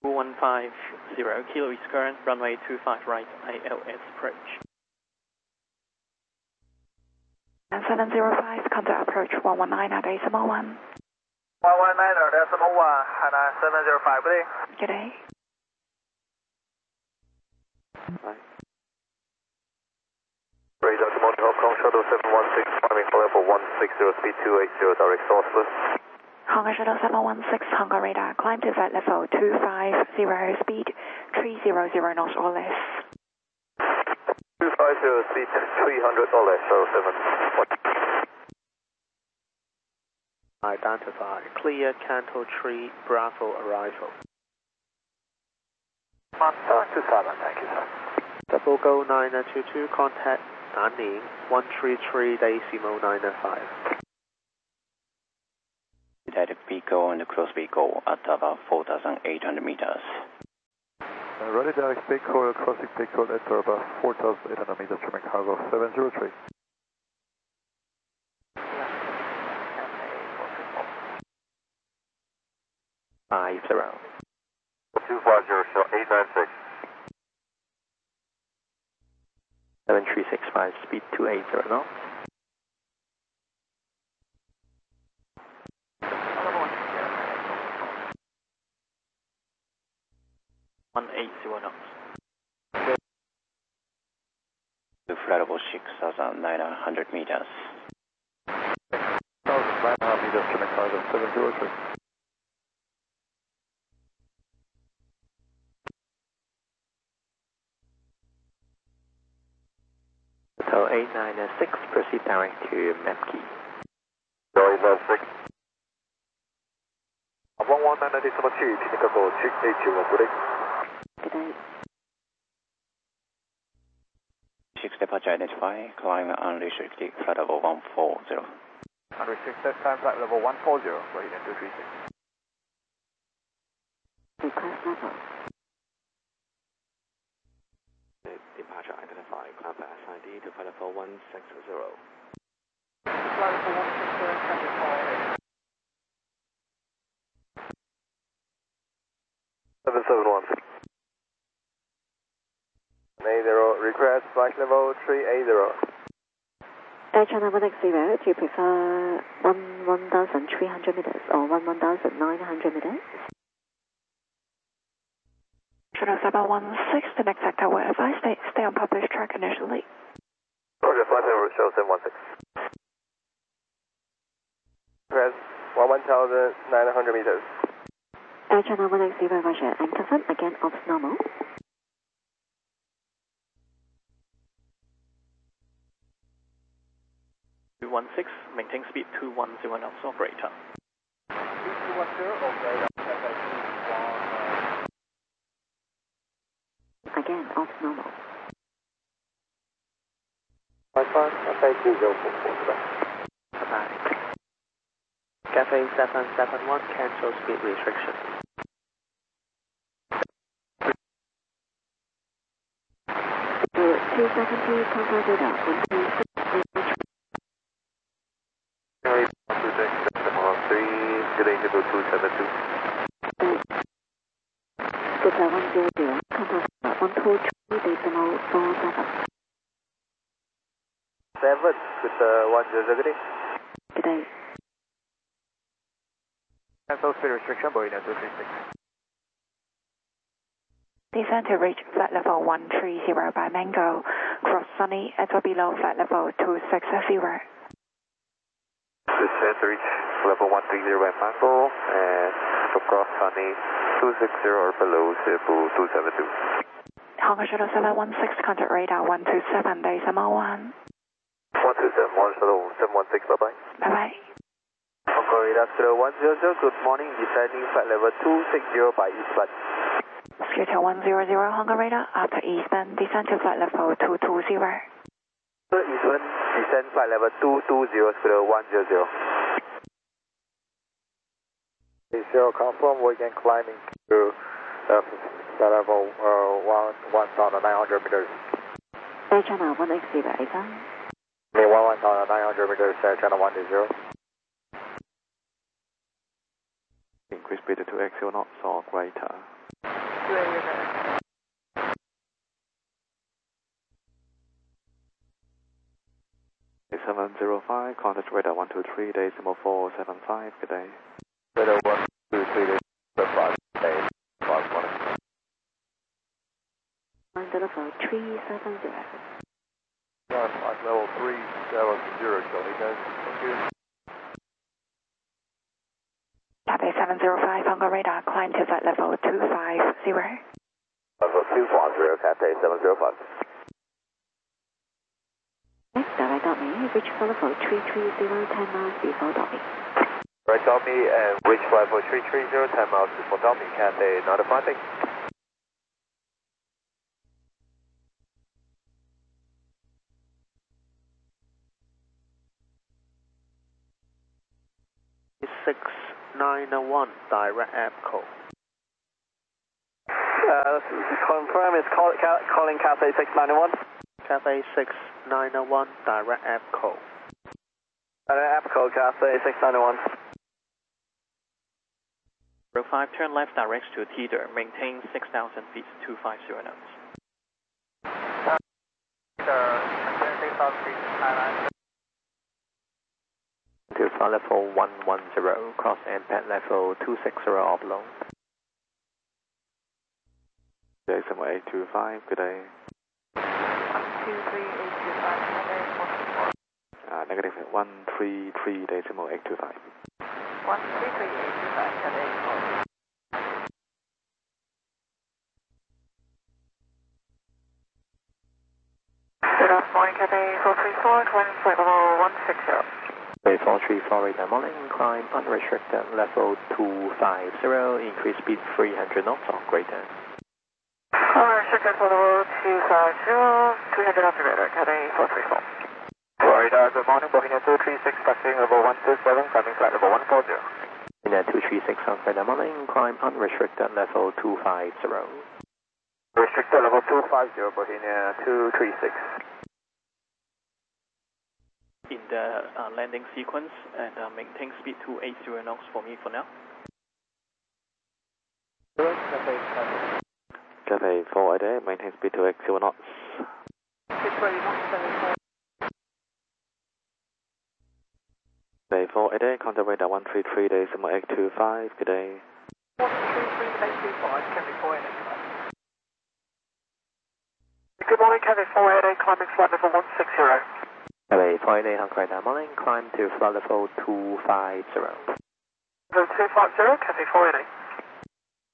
2150, Kilo East current, runway 25 right, ILS approach. 705, contact approach 119 at decimal 1. 119 at decimal 1, Hana 705, good day. Good day. Radar to Monte Hong Kong, Shuttle 716, climbing for level 160, speed 280, direct sourceless. Hong Kong Shuttle 716, Hong Kong radar, climb to flight level 250, speed 300 knots or less. 250, speed 300 or less, Shuttle 7. Identify, clear Canto Tree, Bravo arrival. 727, thank you, sir. Double Go 922, contact Nanning 133.905. Let Pico and close Pico at about 4,800 meters. Ready direct Pico, crossing Pico at about 4,800 meters from cargo 703. Five zero. 250, show 896. 7365, speed 280 knots. To flight level 6,900 meters. 1,900 meters from cargo 703. So 896, proceed direct to Mepki. 896. 119 decimal 2, technical code 680, good day. Good day. 6 departure identify, climb unrestricted, flight level 140. Unrestricted, time flight level 140, right into 36. Request level. Departure identify, climb by SID to flight level 160. Flight level 160, identify. 771. 80, request flight level 380. Air China 160, do you prefer 1,300 meters or 1,900 meters? Shuttle 716, the next sector will advise stay on published track initially. Roger, flight level show 716. Request 1,900 meters. Air China 160, Roger, and confirm again ops normal. Maintain speed 210 knots, operator. 210, operator. Again, ops normal. FA 2044. Bye. Cafe 771, cancel speed restriction. To 270, contact radar, 126. Good day, Niveau 272. Good day, 100, contact 123.47. 7, good 100, good day. Good day. Cancel speed restriction, Boeing 236. Descend to reach flight level 130 by Mango. Cross Sunny at or below flight level 260. Descend to reach level 130 by Mango and across Sunny 260 or below Cebu 272. Hong Kong Shuttle 716, contact radar 127, decimal 1. 127, Shuttle 716, bye-bye. Bye-bye. Hong Kong radar Shuttle 100, good morning, descending flight level 260 by eastbound. Scooter 100, Hong Kong radar, after eastbound, descend to flight level 220. Eastbound, descend flight level 220, Scooter 100. Zero confirm, we can climbing to flight level 1,900 meters. Air China 160, Ethan. 1,900 meters, Air China 120. Increase speed to XO knots or greater. 705, contact radar 123, decimal 475, good day. Radar 123, decimal 475, flight 1. Climb to level 370. Flight level 370, Charlie, guys. Thank you. Cathay 705, Hongo radar, climb to flight level 250. Level 250, Cathay 705. Next, direct me, reach flight level 330, 10 miles before Dolby. Right, Dolby, and reach flight level 330, 10 miles before Dolby, Cathay, not a flight. $691, direct APCO. Confirm it's calling Cathay 691. Cathay 691, direct APCO. APCO, Cathay 691. 05, turn left directs to Teeter, maintain 6,000 feet, 250 knots. To flight level 110, cross impact level 260 oblong. Decimal 825, good day. 123, 825, Negative 133, decimal 825. 133, 825, Cathay. Good afternoon, Cathay 434, climb flight level 160. Cathay 434, radar morning, climb unrestricted level 250, increase speed 300 knots or greater. Unrestricted level 250, 300 altimeter, Cathay 434. Radar, good morning, Bohemia 236, taxiing level 127, climbing flight level 140. In 236 on radar morning, climb unrestricted level 250. Restricted level 250, Bohemia 236. In the landing sequence and maintain speed 280 knots for me for now. Cathay 488, maintain speed 280 knots. Cathay 488, contact radar 133, decimal 825, good day. 133, 825, Cathay 488. Good morning, Cathay 488, climbing flight level 160. Cathay 488 on radar morning, climb to flight level 250. Level 250, Cathay 488.